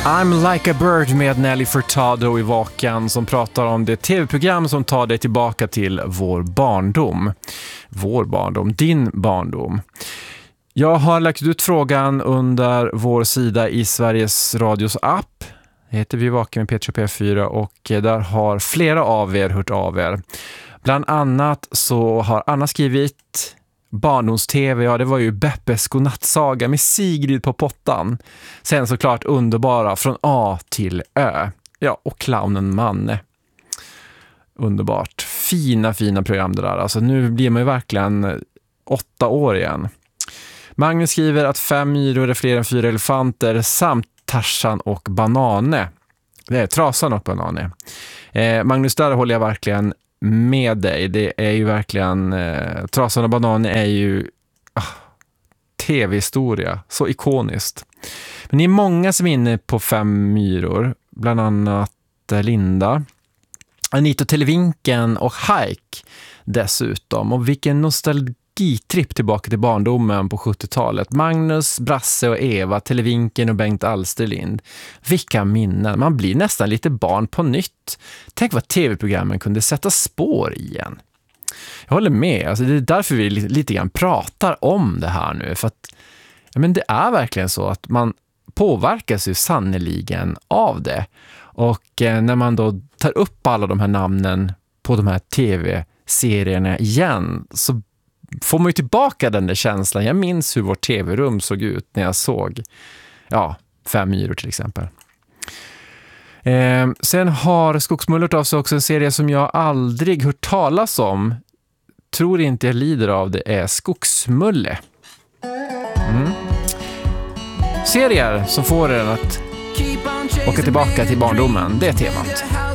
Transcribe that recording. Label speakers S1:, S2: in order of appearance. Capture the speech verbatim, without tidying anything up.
S1: I'm like a bird med Nelly Furtado i Vakan som pratar om det tv-program som tar dig tillbaka till vår barndom. Vår barndom, din barndom. Jag har lagt ut frågan under vår sida i Sveriges Radios app. Det heter Vi Vakan med P tre P fyra och där har flera av er hört av er. Bland annat så har Anna skrivit barndoms-tv, ja det var ju Beppes godnattsaga med Sigrid på pottan. Sen såklart underbara Från A till Ö. Ja, och Clownen Manne. Underbart. Fina, fina program det där. Alltså nu blir man ju verkligen åtta år igen. Magnus skriver att fem myror är fler än fyra elefanter samt Tarzan och Banane. Det är Trasan och Banane. Eh, Magnus, där håller jag verkligen med dig. Det är ju verkligen eh, Trasan och Banane är ju ah, tv-historia. Så ikoniskt. Men det är många som är inne på fem myror. Bland annat eh, Linda, Anita Televinken och Hike dessutom. Och vilken nostalgitripp tillbaka till barndomen på sjuttiotalet. Magnus, Brasse och Eva, Televinken och Bengt Alsterlind. Vilka minnen. Man blir nästan lite barn på nytt. Tänk vad tv-programmen kunde sätta spår igen. Jag håller med. Alltså, det är därför vi lite, lite grann pratar om det här nu. För att ja, men det är verkligen så att man påverkas ju sannoliken av det. Och eh, när man då tar upp alla de här namnen på de här tv-serierna igen så får man ju tillbaka den där känslan. Jag minns hur vårt tv-rum såg ut när jag såg ja, Fem myror till exempel. Eh, sen har Skogsmullert av sig också en serie som jag aldrig hört talas om. Tror inte jag lider av det är Skogsmulle. Mm. Serier som får en att åka tillbaka till barndomen, det är temat.